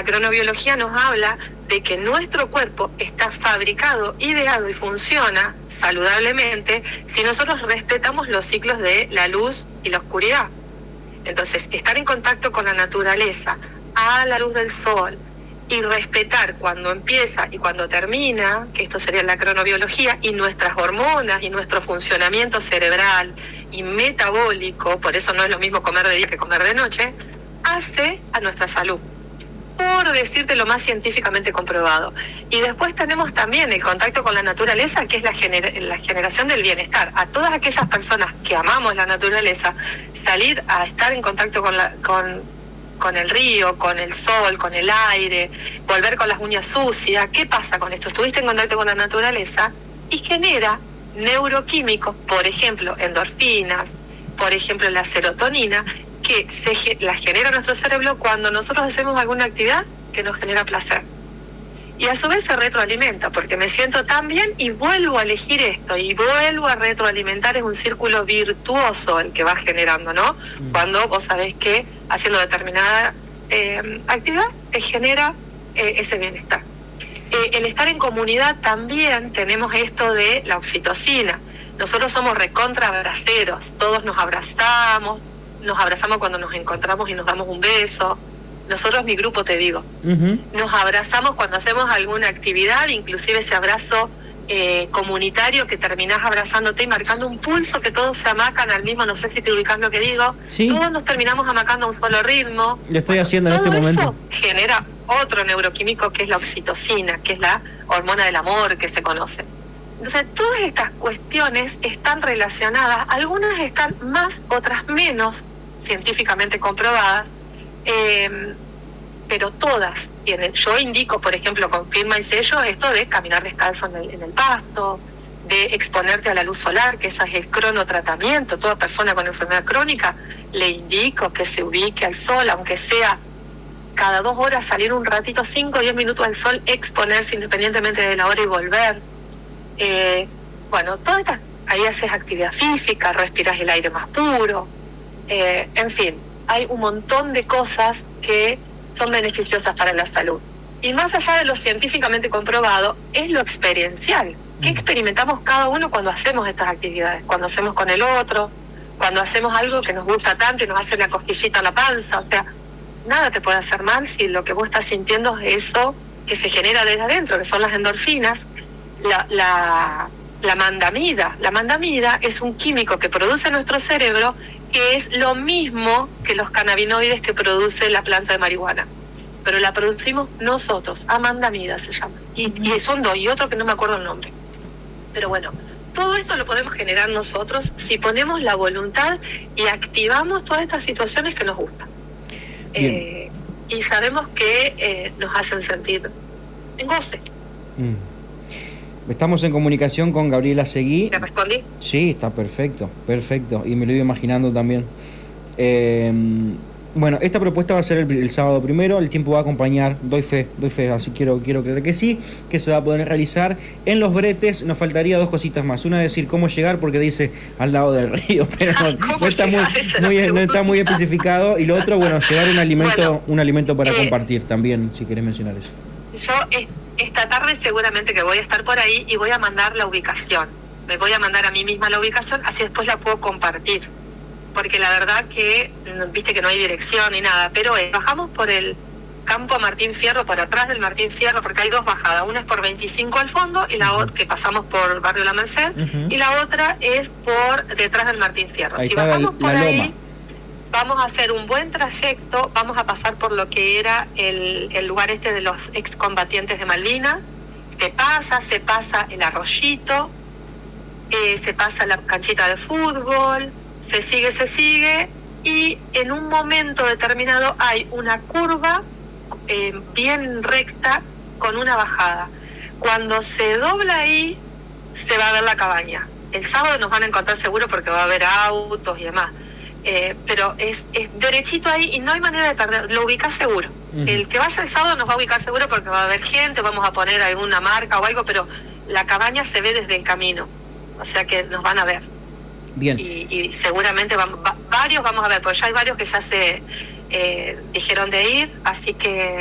La cronobiología nos habla de que nuestro cuerpo está fabricado, ideado y funciona saludablemente si nosotros respetamos los ciclos de la luz y la oscuridad. Entonces, estar en contacto con la naturaleza a la luz del sol y respetar cuando empieza y cuando termina, que esto sería la cronobiología, y nuestras hormonas y nuestro funcionamiento cerebral y metabólico, por eso no es lo mismo comer de día que comer de noche, hace a nuestra salud. Por decirte lo más científicamente comprobado. Y después tenemos también el contacto con la naturaleza, que es la generación del bienestar. A todas aquellas personas que amamos la naturaleza, salir a estar en contacto con el río, con el sol, con el aire, volver con las uñas sucias. ¿Qué pasa con esto? Estuviste en contacto con la naturaleza y genera neuroquímicos, por ejemplo, endorfinas, por ejemplo, la serotonina, que la genera nuestro cerebro cuando nosotros hacemos alguna actividad que nos genera placer. Y a su vez se retroalimenta, porque me siento tan bien y vuelvo a elegir esto, y vuelvo a retroalimentar. Es un círculo virtuoso el que va generando, ¿no? Cuando vos sabés que haciendo determinada actividad te genera ese bienestar. El estar en comunidad también tenemos esto de la oxitocina. Nosotros somos recontra abraceros, todos nos abrazamos cuando nos encontramos y nos damos un beso. Nosotros, mi grupo, te digo, nos abrazamos cuando hacemos alguna actividad, inclusive ese abrazo comunitario que terminás abrazándote y marcando un pulso, que todos se amacan al mismo, no sé si te ubicás lo que digo. ¿Sí? Todos nos terminamos amacando a un solo ritmo. Lo estoy haciendo en este momento. Todo eso genera otro neuroquímico que es la oxitocina, que es la hormona del amor que se conoce. Entonces, todas estas cuestiones están relacionadas, algunas están más, otras menos científicamente comprobadas, pero todas tienen. Yo indico, por ejemplo, con firma y sello, esto de caminar descalzo en el pasto, de exponerte a la luz solar, que ese es el cronotratamiento. Toda persona con enfermedad crónica le indico que se ubique al sol, aunque sea cada 2 horas, salir un ratito, 5 o 10 minutos al sol, exponerse independientemente de la hora y volver. Bueno, todas estas, ahí haces actividad física, respiras el aire más puro, en fin, hay un montón de cosas que son beneficiosas para la salud. Y más allá de lo científicamente comprobado, es lo experiencial. ¿Qué experimentamos cada uno cuando hacemos estas actividades? Cuando hacemos con el otro, cuando hacemos algo que nos gusta tanto y nos hace una cosquillita a la panza. O sea, nada te puede hacer mal si lo que vos estás sintiendo es eso que se genera desde adentro, que son las endorfinas. La mandamida. La mandamida es un químico que produce nuestro cerebro, que es lo mismo que los cannabinoides que produce la planta de marihuana. Pero la producimos nosotros, amandamida se llama. Y son 2, y otro que no me acuerdo el nombre. Pero bueno, todo esto lo podemos generar nosotros si ponemos la voluntad y activamos todas estas situaciones que nos gustan. Y sabemos que nos hacen sentir en goce. Estamos en comunicación con Gabriela Seguí. ¿Te respondí? Sí, está perfecto. Y me lo iba imaginando también. Bueno, esta propuesta va a ser el sábado primero. El tiempo va a acompañar, doy fe, así quiero creer que sí, que se va a poder realizar en Los Bretes. Nos faltaría 2 cositas más. Una, decir cómo llegar, porque dice al lado del río, pero no está muy especificado. Y lo otro, bueno, llevar un alimento para compartir también, si querés mencionar eso. Yo esta tarde seguramente que voy a estar por ahí y voy a mandar la ubicación. Me voy a mandar a mí misma la ubicación, así después la puedo compartir. Porque la verdad que, viste que no hay dirección ni nada, pero bajamos por el campo Martín Fierro, por atrás del Martín Fierro, porque hay 2 bajadas. Una es por 25 al fondo, y la otra, que pasamos por Barrio La Merced, y la otra es por detrás del Martín Fierro. Ahí si está bajamos por la ahí, loma. vamos a hacer un buen trayecto, vamos a pasar por lo que era el lugar de los excombatientes de Malvinas. Se pasa el arroyito, se pasa la canchita de fútbol, se sigue, y en un momento determinado hay una curva bien recta con una bajada. Cuando se dobla ahí, se va a ver la cabaña. El sábado nos van a encontrar seguro porque va a haber autos y demás. Pero es derechito ahí y no hay manera de perder, lo ubicás seguro. El que vaya el sábado nos va a ubicar seguro porque va a haber gente, vamos a poner alguna marca o algo, pero la cabaña se ve desde el camino, o sea que nos van a ver. Bien. Y seguramente varios vamos a ver, porque ya hay varios que ya se dijeron de ir, así que